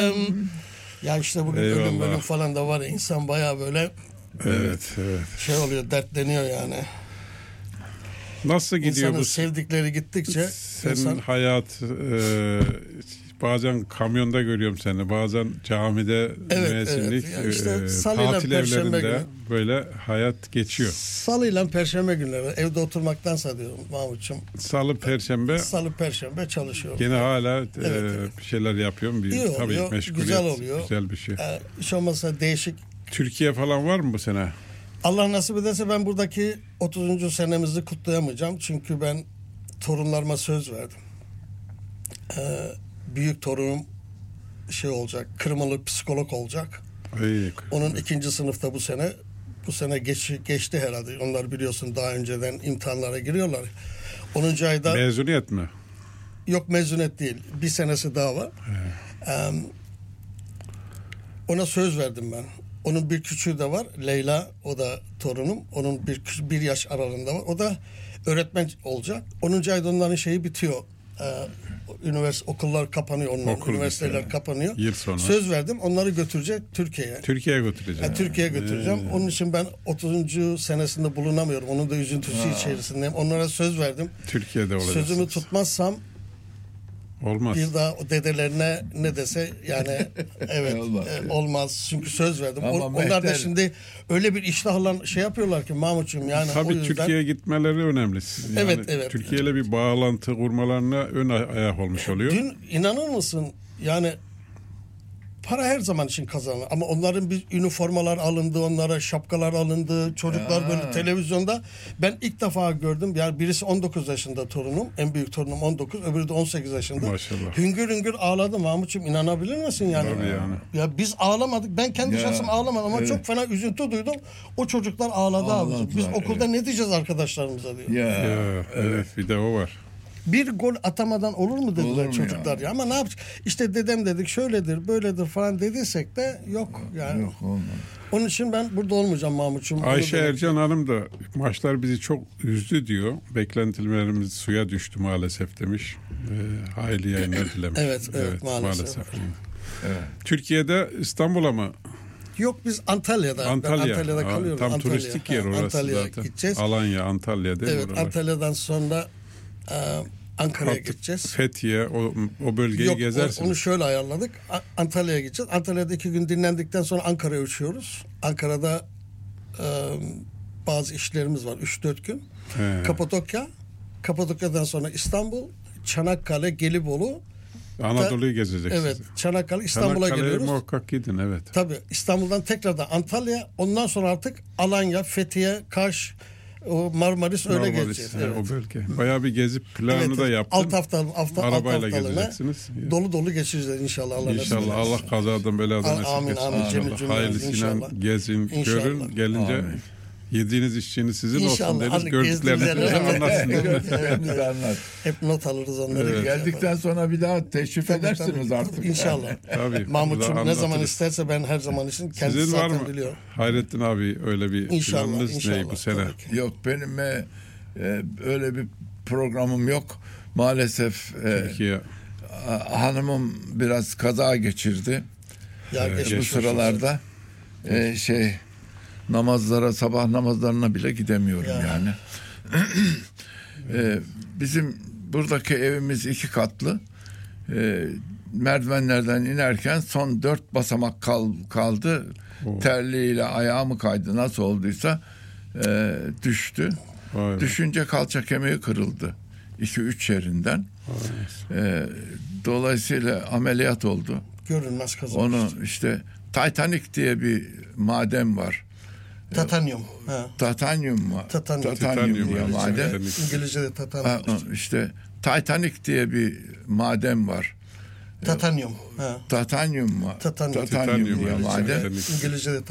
Ya işte bugün ölüm falan da var ya, insan bayağı böyle evet. şey oluyor, dertleniyor yani. Nasıl gidiyor İnsanın bu? sevdikleri gittikçe Senin hayat bazen kamyonda görüyorum seni, bazen camide, müezzinlik, Yani işte tatil evlerinde böyle hayat geçiyor. Salı ile Perşembe günleri evde oturmaktansa diyorum Mahmut'cum. Salı, Perşembe. Salı, Perşembe çalışıyorum. Gene hala bir şeyler yapıyorum. İyi tabii oluyor, meşguliyet. güzel oluyor. Güzel bir şey. Hiç olmazsa değişik. Türkiye falan var mı bu sene? Allah nasip ederse ben buradaki 30. senemizi kutlayamayacağım. Çünkü ben torunlarıma söz verdim. Büyük torunum şey olacak, kırmalı psikolog olacak. Onun 2. sınıfta bu sene. Bu sene geçti herhalde. Onlar biliyorsun daha önceden imtihanlara giriyorlar. 10. ayda... Mezuniyet mi? Yok, mezuniyet değil. Bir senesi daha var. Ona söz verdim ben. Onun bir küçüğü de var. Leyla, o da torunum. Onun bir yaş aralığında var. O da öğretmen olacak. 10. ayda onların şeyi bitiyor. Okullar kapanıyor. Üniversiteler kapanıyor. Yıl sonra. Söz verdim. Onları götürecek Türkiye'ye. Türkiye'ye götüreceğim. Yani Türkiye'ye götüreceğim. Onun için ben 30. senesinde bulunamıyorum. Onun da üzüntüsü içerisindeyim. Onlara söz verdim. Türkiye'de olacaksınız. Sözümü tutmazsam olmaz. Bir daha o dedelerine ne dese yani evet olmaz. Çünkü söz verdim. Onlar da şimdi öyle bir iştahla şey yapıyorlar ki Mahmut'cum, yani tabii o yüzden... Türkiye'ye gitmeleri önemli. Yani evet. Türkiye ile bir bağlantı kurmalarına ön ayak olmuş oluyor. Dün inanır mısın yani para her zaman için kazanılır. Ama onların bir üniformalar alındı, onlara şapkalar alındı. Çocuklar böyle televizyonda. Ben ilk defa gördüm. Yani birisi 19 yaşında torunum. En büyük torunum 19. Öbürü de 18 yaşında. Maşallah. Hüngür hüngür ağladı Mahmut'cum. İnanabilir misin yani? Tabii yani. Ya biz ağlamadık. Ben kendi şahsım ağlamadım ama çok fena üzüntü duydum. O çocuklar ağladı abi. Biz okulda ne diyeceğiz arkadaşlarımıza diyor. Evet, bir de o var. Bir gol atamadan olur mu dediler çocuklar ya. Ama ne yapacak? İşte dedem dedik şöyledir böyledir falan dediysek de yok yani. Yok, olmaz. Onun için ben burada olmayacağım Mahmut'cum. Ayşe Ercan Hanım da maçlar bizi çok üzdü diyor. Beklentilerimiz suya düştü maalesef demiş. Hayırlı yayınlar dilemiş. Evet maalesef. Evet. Türkiye'de İstanbul'a mı? Yok, biz Antalya'da kalıyoruz. Tam turistik yer orası Antalya'ya zaten. Gideceğiz. Alanya, Antalya değil mi? Evet, Antalya'dan sonra Ankara'ya gideceğiz. Fethiye, o bölgeyi gezersiniz. Onu şöyle ayarladık. Antalya'ya gideceğiz. Antalya'da 2 gün dinlendikten sonra Ankara'ya uçuyoruz. Ankara'da bazı işlerimiz var. 3-4 gün. Kapadokya'dan sonra İstanbul, Çanakkale, Gelibolu. Anadolu'yu gezeceksiniz. Evet, Çanakkale, İstanbul'a geliyoruz. Muhakkak gidin, evet. Tabii, İstanbul'dan tekrardan Antalya, ondan sonra artık Alanya, Fethiye, Kaş, Marmaris öyle gezeceğiz. Evet. O bölge. Bayağı bir gezip planını da yaptın. Arabayla gezeceksiniz. Dolu geçireceğiz inşallah. İnşallah Allah kazadan beladan amin. Hayırlısıyla gezin, görün, gelince yediğiniz içtiğiniz sizin olsun deriz. Gördüklerinizi anlatsınız. Hep not alırız onları. Evet. Geldikten sonra bir daha teşrif edersiniz artık. İnşallah. Mahmut'cum ne zaman isterse ben her zaman için kendisi sizin zaten var mı? Biliyor. Hayrettin abi öyle bir planınız ne bu sene? Yok, benim öyle bir programım yok. Maalesef hanımım biraz kaza geçirdi. Bu sıralarda sabah namazlarına bile gidemiyorum yani. Bizim buradaki evimiz 2 katlı. Merdivenlerden inerken son 4 basamak kaldı. Terliğiyle ayağımı kaydı, nasıl olduysa düştü. Düşünce kalça kemiği kırıldı. 2-3 yerinden. Dolayısıyla ameliyat oldu. Görünmez kaza. Onu işte Titanic diye bir maden var. Tatanyum. Tatanyum mu? Tatanyum diye maden. İngilizce'de tatanyum. İşte Titanic diye bir maden var. Tatanyum. Tatanyum mu? Tatanyum diye maden. İngilizce'de